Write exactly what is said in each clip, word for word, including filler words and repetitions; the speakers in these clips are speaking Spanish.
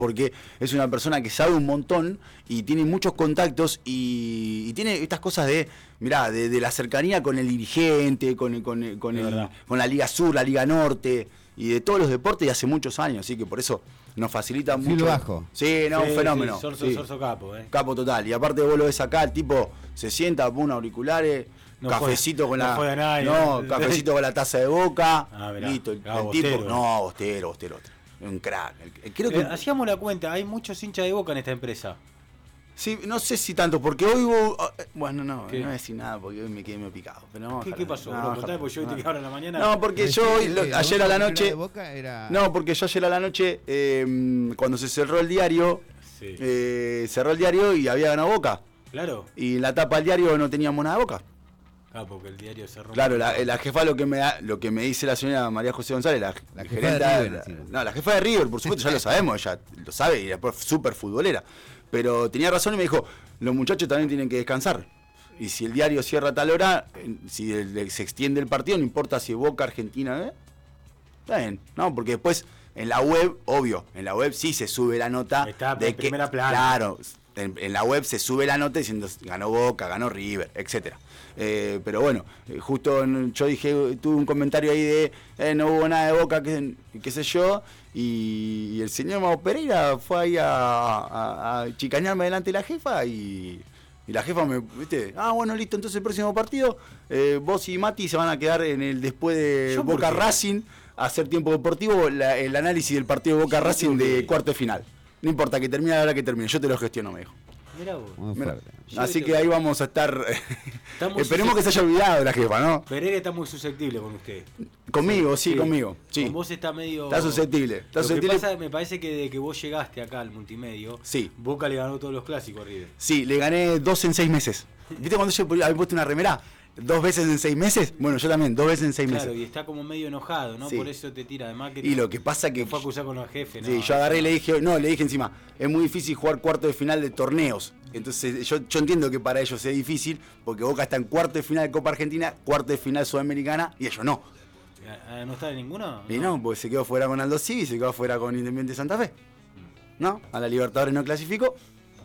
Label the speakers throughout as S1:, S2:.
S1: porque es una persona que sabe un montón y tiene muchos contactos y, y tiene estas cosas de, mirá, de, de la cercanía con el dirigente, con, con, con, el, con la Liga Sur, la Liga Norte y de todos los deportes de hace muchos años, así que por eso nos facilita
S2: Filo
S1: mucho.
S2: bajo.
S1: Sí, no,
S3: sí,
S1: un fenómeno.
S3: Sí, sorso,
S1: sí.
S3: sorso capo, eh.
S1: Capo total. Y aparte vos lo ves acá, el tipo se sienta, pone auriculares,
S3: no
S1: cafecito
S3: fue,
S1: con
S3: no
S1: la.
S3: Nadie,
S1: no, cafecito con la taza de Boca.
S3: Ah, mirá,
S1: listo. El,
S3: ah,
S1: el
S3: bostero.
S1: tipo. No, bostero, bostero. Un crack. El, creo que.
S3: Eh, hacíamos la cuenta, hay muchos hinchas de Boca en esta empresa.
S1: Sí, no sé si tanto, porque hoy hubo. Bueno, no,
S3: ¿Qué?
S1: no voy a decir nada porque hoy me quedé medio picado. Pero no,
S3: ¿Qué,
S1: ojalá,
S3: ¿Qué pasó?
S1: no,
S3: No,
S1: ojalá,
S3: porque yo
S1: no.
S3: te que ahora en la mañana.
S1: No, porque yo hoy, lo-
S2: La
S1: ayer a la
S2: última
S1: noche.
S2: de Boca era...
S1: No, porque yo ayer a la noche, eh, cuando se cerró el diario,
S3: Sí.
S1: eh, cerró el diario y había ganado Boca.
S3: Claro.
S1: Y en la tapa del diario no teníamos nada de Boca.
S3: Ah, porque el diario cerró.
S1: Claro, la, la jefa lo que me da, lo que me dice la señora María José González, la,
S2: La
S1: la
S2: jefa de
S1: gerenta,
S2: River,
S1: la-
S2: sí.
S1: no, la jefa de River, por supuesto, ya lo sabemos, ella lo sabe y después súper futbolera. Pero tenía razón y me dijo, los muchachos también tienen que descansar. Y si el diario cierra a tal hora, eh, si el- se extiende el partido, no importa si Boca, Argentina, ¿eh? Está bien, no, porque después en la web, obvio, en la web sí se sube la nota
S3: Está
S1: de
S3: en
S1: que,
S3: primera plana.
S1: claro, en, en la web se sube la nota diciendo ganó Boca, ganó River, etcétera. Eh, pero bueno, eh, justo en- yo dije, tuve un comentario ahí de eh, no hubo nada de Boca, qué, qué sé yo, y, y el señor Mau Pereira fue ahí a, a, a chicañarme delante de la jefa y, y la jefa me, viste, ah bueno, listo, entonces el próximo partido, eh, vos y Mati se van a quedar en el después de
S3: ¿Yo por
S1: Boca
S3: qué?
S1: Racing a hacer tiempo deportivo, la- el análisis del partido de Boca
S3: Yo
S1: Racing
S3: creo
S1: de
S3: que-
S1: cuarto de final. No importa que termine a la hora que termine, yo te lo gestiono, me dijo.
S3: Mirá vos.
S2: Muy
S1: Mirá.
S2: fuerte.
S3: Yo
S1: Así
S3: te-
S1: que ahí vamos a estar.
S3: Estamos
S1: Esperemos que se haya olvidado la jefa, ¿no?
S3: Pereira está muy susceptible con usted.
S1: Conmigo, sí, conmigo. Sí.
S3: Con vos está medio.
S1: Está susceptible. Está
S3: Lo
S1: susceptible.
S3: que pasa, me parece que de que vos llegaste acá al multimedio,
S1: Sí.
S3: Boca le ganó todos los clásicos a River.
S1: Sí, le gané dos en seis meses. ¿Viste cuando yo había puesto una remera? ¿Dos veces en seis meses? Bueno, yo también, dos veces en seis
S3: Claro,
S1: meses.
S3: y está como medio enojado, ¿no?
S1: Sí.
S3: Por eso te tira. Además que
S1: Y lo que pasa que.
S3: fue a acusar con los jefes, ¿no?
S1: Sí, yo agarré y le dije, no, le dije encima, es muy difícil jugar cuarto de final de torneos. Entonces, yo, yo entiendo que para ellos es difícil, porque Boca está en cuarto de final de Copa Argentina, cuarto de final Sudamericana, y ellos no.
S3: Ah, ¿No está de ninguno?
S1: Y no, porque se quedó fuera con Aldo Civi, se quedó fuera con Independiente Santa Fe. ¿No? A la Libertadores no clasificó.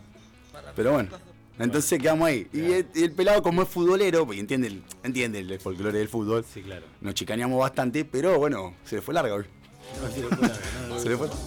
S1: Pero bueno, entonces quedamos ahí. Y el, y el pelado, como es futbolero, pues entiende el, entiende el folclore del fútbol,
S3: Sí, claro.
S1: nos chicaneamos bastante, pero bueno, se le fue larga hoy.
S3: No, sí, lo fue larga, ¿no?
S1: Se le fue.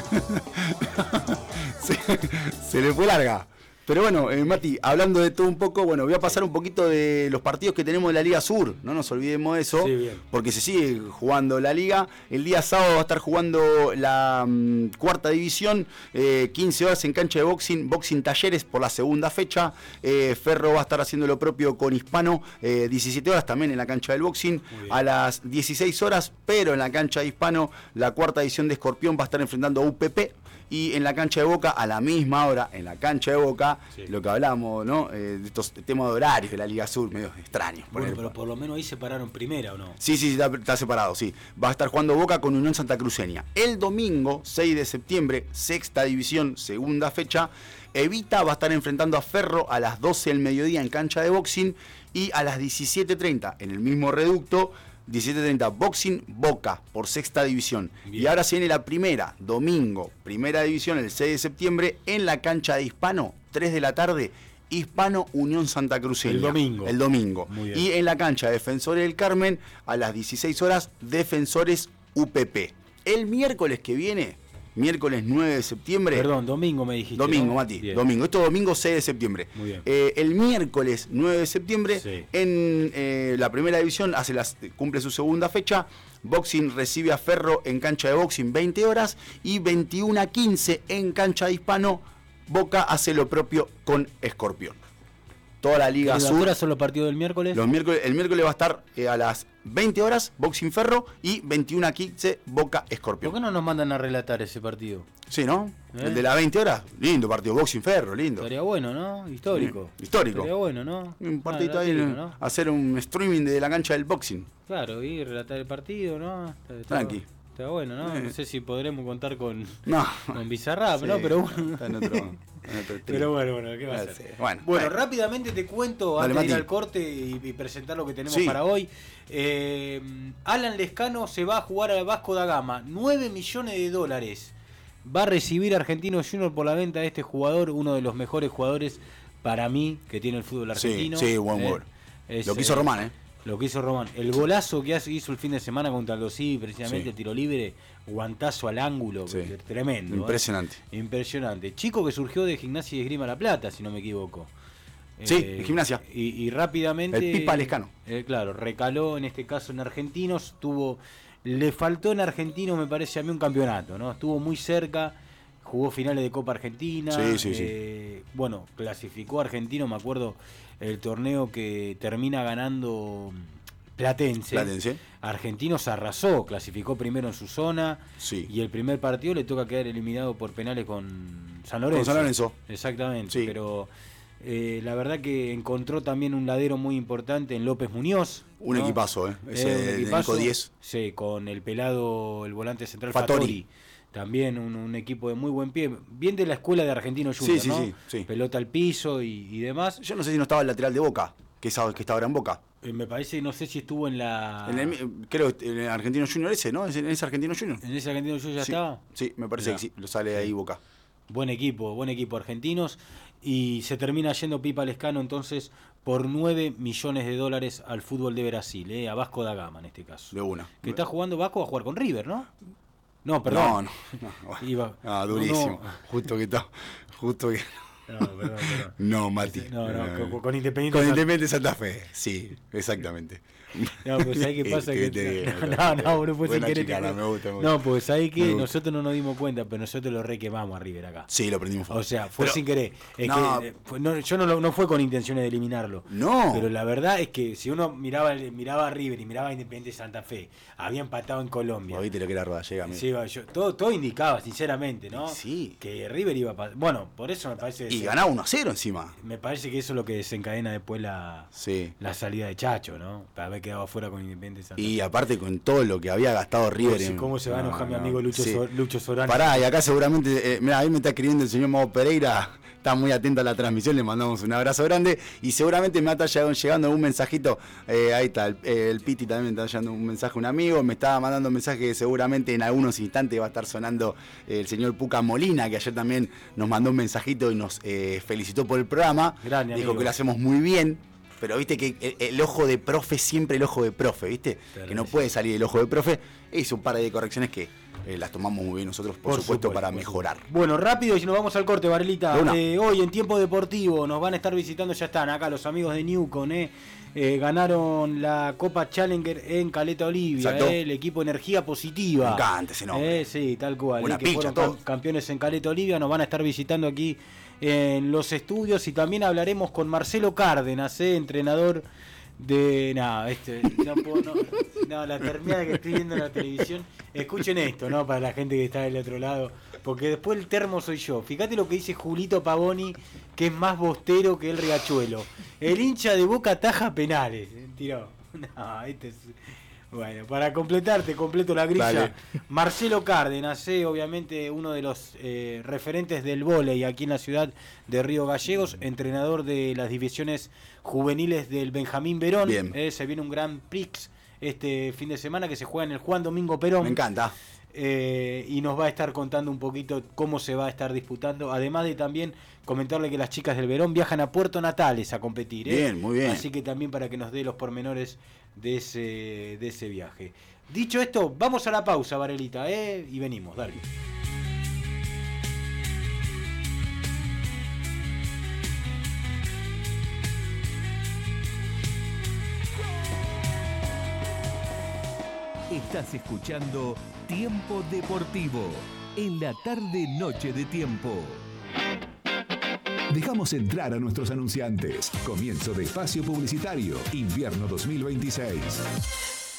S1: se, se le fue larga. Pero bueno, eh, Mati, hablando de todo un poco, bueno, voy a pasar un poquito de los partidos que tenemos de la Liga Sur. No nos olvidemos de eso,
S3: Sí, bien.
S1: porque se sigue jugando la Liga. El día sábado va a estar jugando la mm, cuarta división, eh, quince horas en cancha de boxing, boxing Talleres por la segunda fecha. Eh, Ferro va a estar haciendo lo propio con Hispano, eh, diecisiete horas también en la cancha del boxing.
S3: bien.
S1: A las dieciséis horas, pero en la cancha de Hispano, la cuarta división de Escorpión va a estar enfrentando a U P P. Y en la cancha de Boca, a la misma hora, en la cancha de Boca,
S3: Sí.
S1: lo que hablamos, ¿no? Eh, de estos temas de horarios de la Liga Sur, medio extraños.
S3: Bueno,
S1: poner-
S3: pero por lo menos ahí se pararon primera, ¿o no?
S1: Sí, sí, sí, está, está separado, sí. Va a estar jugando Boca con Unión Santa Cruceña. El domingo, seis de septiembre, sexta división, segunda fecha, Evita va a estar enfrentando a Ferro a las doce del mediodía en cancha de boxing y a las diecisiete treinta en el mismo reducto, diecisiete treinta Boxing Boca por sexta división.
S3: Bien.
S1: Y ahora se viene la primera, domingo, primera división, el seis de septiembre, en la cancha de Hispano, tres de la tarde, Hispano Unión Santa Cruceña.
S3: El domingo.
S1: El domingo.
S3: Muy bien.
S1: Y en la cancha de Defensores del Carmen, a las dieciséis horas, Defensores U P P. El miércoles que viene, miércoles nueve de septiembre.
S3: Perdón, domingo me dijiste.
S1: Domingo,
S3: ¿no?
S1: Mati,
S3: Bien.
S1: domingo. Esto es domingo seis de septiembre.
S3: Muy bien.
S1: Eh, el miércoles nueve de septiembre,
S3: Sí.
S1: en eh, la primera división, hace las, cumple su segunda fecha. Boxing recibe a Ferro en cancha de boxing veinte horas y veintiuno a quince en cancha de Hispano. Boca hace lo propio con Escorpión. Toda la Liga
S3: ¿Y las
S1: Sur.
S3: horas son los partidos del miércoles?
S1: Los miércoles, el miércoles va a estar eh, a las veinte horas, Boxing Ferro, y veintiuno a quince, Boca
S3: ¿Por
S1: Escorpión.
S3: qué no nos mandan a relatar ese partido?
S1: Sí, ¿no?
S3: ¿Eh?
S1: El de las veinte horas, lindo partido, Boxing Ferro, lindo.
S3: Estaría bueno, ¿no? Histórico.
S1: Mm, histórico.
S3: Estaría bueno, ¿no?
S1: Un partidito
S3: Ah,
S1: ahí,
S3: latino, ¿no?
S1: hacer un streaming de la cancha del boxing.
S3: Claro, y relatar el partido, ¿no? Está- está-
S1: Tranqui.
S3: Está bueno, ¿no?
S1: Eh.
S3: No sé si podremos contar con,
S1: No.
S3: con Bizarrap,
S1: Sí,
S3: ¿no? Pero bueno.
S1: está en otro, en otro stream.
S3: Pero bueno, bueno, ¿qué va a
S1: Ah,
S3: hacer?
S1: sí. Bueno,
S3: Bueno,
S1: bueno.
S3: rápidamente te cuento,
S1: Dale,
S3: antes de ir
S1: Mati.
S3: al corte y, y presentar lo que tenemos
S1: Sí.
S3: para hoy. Eh, Alan Lescano se va a jugar al Vasco da Gama. nueve millones de dólares. va a recibir Argentinos Juniors por la venta de este jugador, uno de los mejores jugadores para mí que tiene el fútbol argentino.
S1: Sí, sí, buen
S3: eh,
S1: jugador.
S3: es,
S1: Lo que hizo
S3: eh,
S1: Román, ¿eh?
S3: Lo que hizo Román. El golazo que hizo el fin de semana contra el Dosí, precisamente
S1: Sí.
S3: el tiro libre, guantazo al ángulo,
S1: Sí.
S3: tremendo.
S1: Impresionante.
S3: ¿eh? Impresionante. Chico que surgió de Gimnasia y Esgrima La Plata, si no me equivoco.
S1: Sí,
S3: Eh,
S1: de Gimnasia.
S3: Y, y rápidamente.
S1: El Pipa Lescano.
S3: Eh, claro, recaló en este caso en Argentinos, tuvo. Le faltó en Argentinos, me parece a mí, un campeonato, ¿no? Estuvo muy cerca, jugó finales de Copa Argentina.
S1: Sí, sí, sí.
S3: eh, Bueno, clasificó a Argentino, me acuerdo, el torneo que termina ganando Platense.
S1: Platense.
S3: Argentinos arrasó, clasificó primero en su zona.
S1: Sí.
S3: Y el primer partido le toca quedar eliminado por penales con San Lorenzo.
S1: Con San Lorenzo.
S3: Exactamente,
S1: Sí.
S3: pero eh, la verdad que encontró también un ladero muy importante en López Muñoz.
S1: Un
S3: ¿no?
S1: equipazo, ¿eh?
S3: Eh,
S1: Ese
S3: un
S1: de
S3: equipazo.
S1: Nico diez.
S3: Sí, con el pelado, el volante central
S1: Fattori.
S3: Fattori. También un, un equipo de muy buen pie. Bien de la escuela de Argentinos
S1: Sí,
S3: Juniors,
S1: sí,
S3: ¿no?
S1: sí, sí.
S3: Pelota al piso y, y demás.
S1: Yo no sé si no estaba el lateral de Boca, que, es, ahora- que está ahora en Boca.
S3: Eh, me parece, no sé si estuvo en la...
S1: En el, creo que en el Argentino Junior ese, ¿no? ¿Es en ese Argentino Junior?
S3: ¿En ese Argentinos Juniors ya
S1: Sí,
S3: estaba?
S1: sí, me parece
S3: Mirá.
S1: que sí, lo sale ahí Boca.
S3: Buen equipo, buen equipo Argentinos. Y se termina yendo Pipa Lescano entonces por nueve millones de dólares al fútbol de Brasil, eh, a Vasco da Gama en este caso.
S1: De una.
S3: Que está jugando Vasco a jugar con River, ¿no? No, perdón.
S1: No, no. no, bueno.
S3: Iba-
S1: Ah, durísimo.
S3: no,
S1: Justo que está. Justo que.
S3: no, perdón, perdón.
S1: No, Mati.
S3: No, no,
S1: Eh,
S3: con, con Independiente.
S1: Con
S3: San-
S1: Independiente Santa Fe. Sí, exactamente.
S3: No, pues ¿sabés qué pasa?
S1: Que
S3: que
S1: te digo,
S3: no, no, no, no fue sin
S1: buena
S3: querer.
S1: chicana, me gusta, me gusta.
S3: No, pues ahí que
S1: Me gusta.
S3: nosotros no nos dimos cuenta, pero nosotros lo requemamos a River acá.
S1: Sí, lo prendimos fuego.
S3: O sea, fue
S1: Pero-
S3: sin querer. Es
S1: no.
S3: que, eh, fue- no, yo no, lo- no fue con intenciones de eliminarlo.
S1: No.
S3: Pero la verdad es que si uno miraba miraba a River y miraba a Independiente Santa Fe, había empatado en Colombia.
S1: Vos viste lo que era Roda Llega, amigo.
S3: Sí, va, yo- todo, todo indicaba, sinceramente, ¿no?
S1: Sí.
S3: Que River iba a pasar. Bueno, por eso me parece.
S1: Y ganaba uno a cero encima.
S3: Me parece que eso es lo que desencadena después la,
S1: Sí.
S3: la salida de Chacho, ¿no? Para haber quedado afuera con Independiente Santa Fe.
S1: Y aparte con todo lo que había gastado River.
S3: Sí,
S1: en-
S3: ¿Cómo se va a
S1: No,
S3: enojar mi
S1: no,
S3: amigo Lucho,
S1: sí.
S3: So- Lucho Sorano?
S1: Pará, y acá seguramente, eh, mira, ahí me está escribiendo el señor Mau Pereira, está muy atento a la transmisión, le mandamos un abrazo grande y seguramente me está llegando, llegando un mensajito, eh, ahí está, el, el Piti también me está llegando un mensaje, un amigo, me estaba mandando un mensaje que seguramente en algunos instantes va a estar sonando el señor Puca Molina, que ayer también nos mandó un mensajito y nos eh, felicitó por el programa,
S3: Grande,
S1: dijo
S3: amigo.
S1: que lo hacemos muy bien. Pero viste que el, el ojo de profe, siempre el ojo de profe, ¿viste?
S3: Pero
S1: que no
S3: sí.
S1: puede salir el ojo de profe. E hizo un par de correcciones que eh, las tomamos muy bien nosotros, por, supuesto, para
S3: por
S1: mejorar.
S3: supuesto. Bueno, rápido y nos vamos al corte, Varelita.
S1: De una.
S3: Eh, hoy en Tiempo Deportivo nos van a estar visitando, ya están acá los amigos de Newcon, eh. Eh, ganaron la Copa Challenger en Caleta Olivia,
S1: Exacto.
S3: eh, el equipo Energía Positiva.
S1: Me encanta ese nombre.
S3: Eh, sí, tal cual.
S1: Buena
S3: eh, que
S1: pincha,
S3: fueron
S1: todo.
S3: cam- campeones en Caleta Olivia, nos van a estar visitando aquí en los estudios y también hablaremos con Marcelo Cárdenas, eh, entrenador de... No, este, no, puedo, no, no, la terminada que estoy viendo en la televisión. Escuchen esto, ¿no? Para la gente que está del otro lado. Porque después el termo soy yo. Fíjate lo que dice Julito Pavoni, que es más bostero que el Riachuelo. El hincha de Boca taja penales. Tiró. No, este es... Bueno, para completarte, completo la grilla.
S1: Dale.
S3: Marcelo Cárdenas, eh, obviamente uno de los eh, referentes del vóley aquí en la ciudad de Río Gallegos, entrenador de las divisiones juveniles del Benjamín Verón.
S1: Bien.
S3: Eh, se viene un Grand Prix este fin de semana que se juega en el Juan Domingo Perón.
S1: Me encanta.
S3: Eh, y nos va a estar contando un poquito cómo se va a estar disputando, además de también comentarle que las chicas del Verón viajan a Puerto Natales a competir, ¿eh?
S1: Bien, muy bien.
S3: Así que también para que nos dé los pormenores de ese, de ese viaje. Dicho esto, vamos a la pausa, Varelita, ¿eh? Y venimos, dale.
S2: Estás escuchando Tiempo Deportivo en la tarde noche de Tiempo.
S4: Dejamos entrar a nuestros anunciantes. Comienzo de espacio publicitario. Invierno dos mil veintiséis.